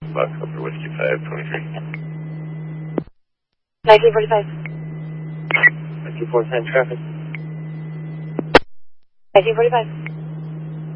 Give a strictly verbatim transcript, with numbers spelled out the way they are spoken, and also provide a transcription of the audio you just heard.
Box over Whiskey five twenty-three. nineteen forty-five. nineteen forty-nine traffic. nineteen forty-five.